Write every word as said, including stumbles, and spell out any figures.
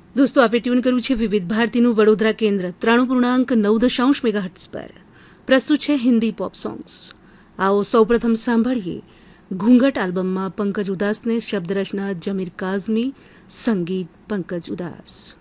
દોસ્તો, આપે ટ્યુન કર્યું છે વિવિધ ભારતીનું વડોદરા કેન્દ્ર ત્રાણું પૂર્ણાંક નવ દશાંશ મેગાહર્ટ્ઝ પર. પ્રસ્તુત છે હિન્દી પોપ સોંગ્સ. આવો સૌપ્રથમ સાંભળીએ ઘૂંઘટ આલ્બમમાં પંકજ ઉદાસને શબ્દ રચના જમીર કાઝમી, સંગીત પંકજ ઉદાસ.